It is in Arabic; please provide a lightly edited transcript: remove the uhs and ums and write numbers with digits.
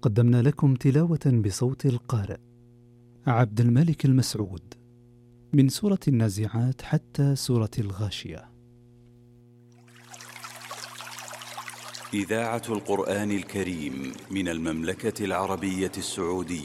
قدمنا لكم تلاوة بصوت القارئ عبد الملك المسعود من سورة النازعات حتى سورة الغاشية. إذاعة القرآن الكريم من المملكة العربية السعودية